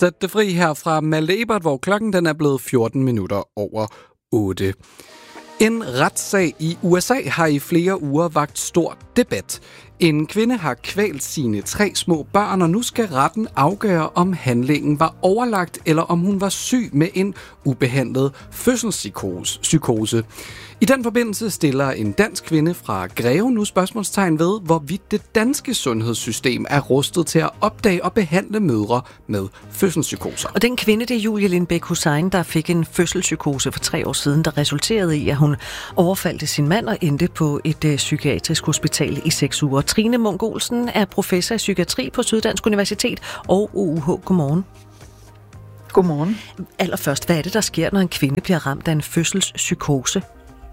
Sæt det fri her fra Malte Ebert, hvor klokken den er blevet 14 minutter over 8. En retssag i USA har i flere uger vakt stor debat. En kvinde har kvalt sine 3 små børn, og nu skal retten afgøre, om handlingen var overlagt, eller om hun var syg med en ubehandlet fødselspsykose. I den forbindelse stiller en dansk kvinde fra Greve nu spørgsmålstegn ved, hvorvidt det danske sundhedssystem er rustet til at opdage og behandle mødre med fødselspsykoser. Og den kvinde, det er Julie Lindbæk Hussein, der fik en fødselspsykose for 3 år siden, der resulterede i, at hun overfaldt sin mand og endte på et psykiatrisk hospital i 6 uger. Trine Munk Olsen er professor i psykiatri på Syddansk Universitet og OUH. Godmorgen. Godmorgen. Allerførst, hvad er det, der sker, når en kvinde bliver ramt af en fødselspsykose?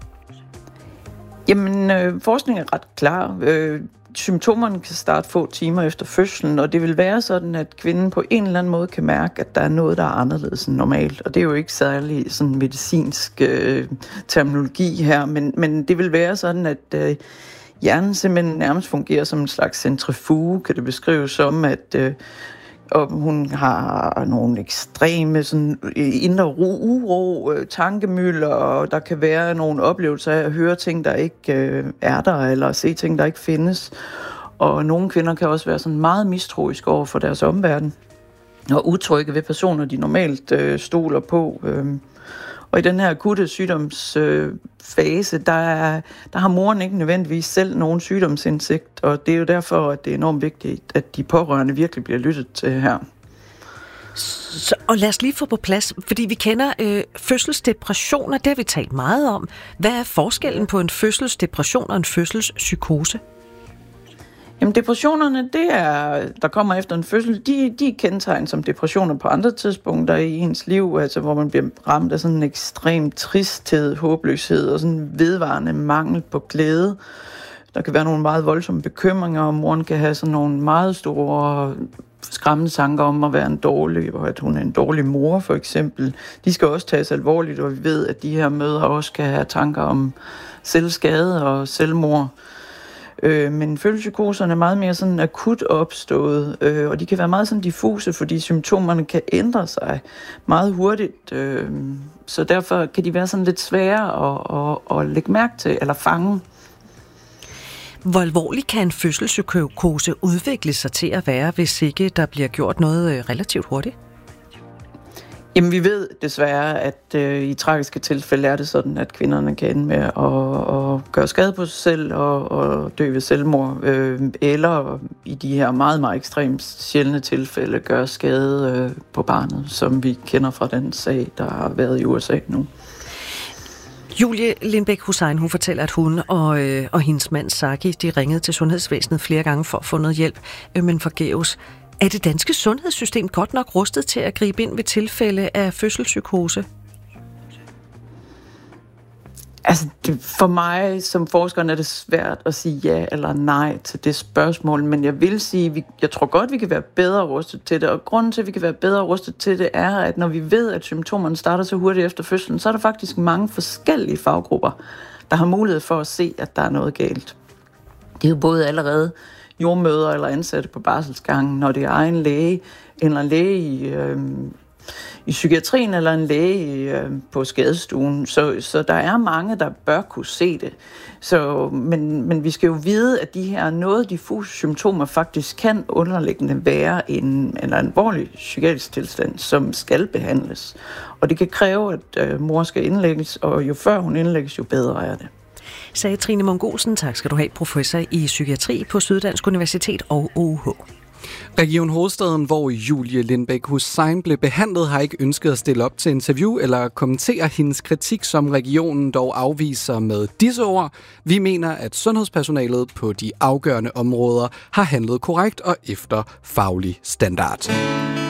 Jamen, forskningen er ret klar. Symptomerne kan starte få timer efter fødslen, og det vil være sådan, at kvinden på en eller anden måde kan mærke, at der er noget, der er anderledes end normalt. Og det er jo ikke særlig sådan medicinsk terminologi her, men det vil være sådan, at hjernen simpelthen nærmest fungerer som en slags centrifuge, kan det beskrives som, at og hun har nogle ekstreme sådan, indre uro, tankemylder, og der kan være nogle oplevelser af at høre ting, der ikke er der, eller se ting, der ikke findes. Og nogle kvinder kan også være sådan meget mistroiske over for deres omverden, og utrygge ved personer, de normalt stoler på. Og i den her akutte sygdomsfase, der har moren ikke nødvendigvis selv nogen sygdomsindsigt, og det er jo derfor, at det er enormt vigtigt, at de pårørende virkelig bliver lyttet til her. Og lad os lige få på plads, fordi vi kender fødselsdepressioner, det har vi talt meget om. Hvad er forskellen på en fødselsdepression og en fødselspsykose? Jamen depressionerne, det er, der kommer efter en fødsel, de er kendetegnet som depressioner på andre tidspunkter i ens liv, altså hvor man bliver ramt af sådan en ekstrem tristhed, håbløshed og sådan vedvarende mangel på glæde. Der kan være nogle meget voldsomme bekymringer, og moren kan have sådan nogle meget store skræmmende tanker om at være en dårlig, og at hun er en dårlig mor for eksempel. De skal også tages alvorligt, og vi ved, at de her mødre også kan have tanker om selvskade og selvmord. Men følelsespsykoserne er meget mere sådan akut opstået, og de kan være meget sådan diffuse, fordi symptomerne kan ændre sig meget hurtigt. Så derfor kan de være sådan lidt svære at lægge mærke til eller fange. Hvor alvorligt kan en fødselspsykose udvikle sig til at være, hvis ikke der bliver gjort noget relativt hurtigt? Jamen, vi ved desværre, at i tragiske tilfælde er det sådan, at kvinderne kan ende med at gøre skade på sig selv og dø ved selvmord, eller i de her meget, meget ekstremt sjældne tilfælde gøre skade på barnet, som vi kender fra den sag, der har været i USA nu. Julie Lindbæk Hussein, hun fortæller, at hun og hendes mand Saki, de ringede til sundhedsvæsenet flere gange for at få noget hjælp, men forgæves. Er det danske sundhedssystem godt nok rustet til at gribe ind ved tilfælde af fødselspsykose? Altså, for mig som forsker er det svært at sige ja eller nej til det spørgsmål, men jeg vil sige, jeg tror godt, vi kan være bedre rustet til det, og grunden til, at vi kan være bedre rustet til det, er, at når vi ved, at symptomerne starter så hurtigt efter fødslen, så er der faktisk mange forskellige faggrupper, der har mulighed for at se, at der er noget galt. Det er jo både allerede jordmødre eller ansatte på barselsgangen, når det er egen læge, eller en læge i psykiatrien, eller en læge på skadestuen. Så der er mange, der bør kunne se det. Men vi skal jo vide, at de her noget diffuse symptomer faktisk kan underliggende være en alvorlig psykiatrisk tilstand, som skal behandles. Og det kan kræve, at mor skal indlægges, og jo før hun indlægges, jo bedre er det. Sagde Trine Munk Olsen. Tak skal du have, professor i psykiatri på Syddansk Universitet og OUH. Region Hovedstaden, hvor Julie Lindbæk Hussein blev behandlet, har ikke ønsket at stille op til interview eller kommentere hendes kritik, som regionen dog afviser med disse ord. Vi mener, at sundhedspersonalet på de afgørende områder har handlet korrekt og efter faglig standard.